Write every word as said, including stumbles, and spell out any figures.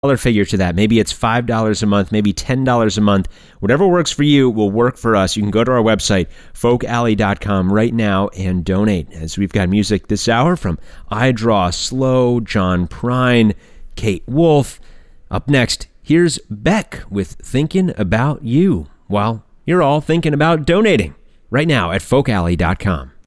dollar figure to that. Maybe it's five dollars a month, maybe ten dollars a month. Whatever works for you will work for us. You can go to our website, folk alley dot com, right now and donate. As we've got music this hour from I Draw Slow, John Prine, Kate Wolf. Up next, here's Beck with Thinking About You, while you're all thinking about donating right now at folk alley dot com.